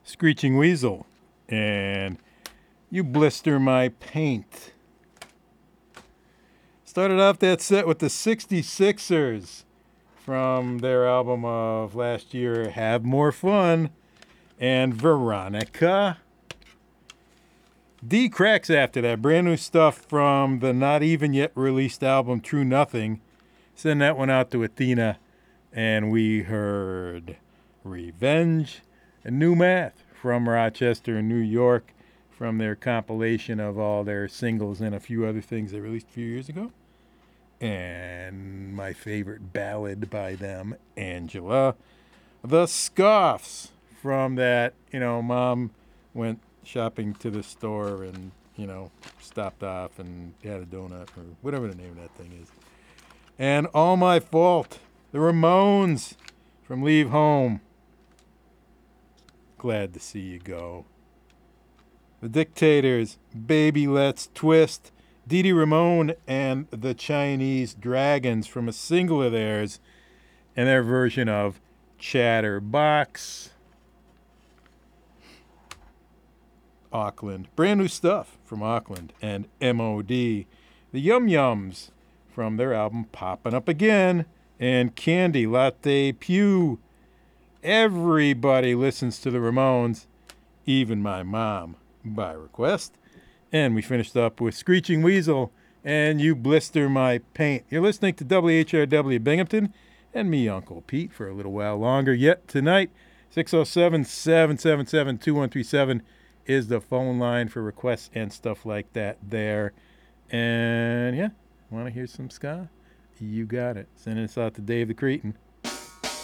Screeching Weasel, and You Blister My Paint. Started off that set with the 66ers from their album of last year, Have More Fun, and Veronica. D Cracks after that, brand new stuff from the not even yet released album True Nothing. Send that one out to Athena, and we heard Revenge and New Math from Rochester, New York, from their compilation of all their singles and a few other things they released a few years ago. And my favorite ballad by them, Angela. The Scoffs from that, Mom went shopping to the store and, stopped off and had a donut or whatever the name of that thing is. And All My Fault, the Ramones from Leave Home. Glad to see you go. The Dictators, Baby Let's Twist, Dee Dee Ramone and the Chinese Dragons from a single of theirs and their version of Chatterbox. Auckland, brand new stuff from Auckland and M.O.D. The Yum Yums from their album Poppin' Up Again, and Candy Latte Pew. Everybody listens to the Ramones, even my mom, by request. And we finished up with Screeching Weasel and You Blister My Paint. You're listening to WHRW Binghamton and me, Uncle Pete, for a little while longer yet tonight. 607-777-2137 is the phone line for requests and stuff like that there. And yeah, want to hear some ska? You got it. Sending us out to Dave the Cretin.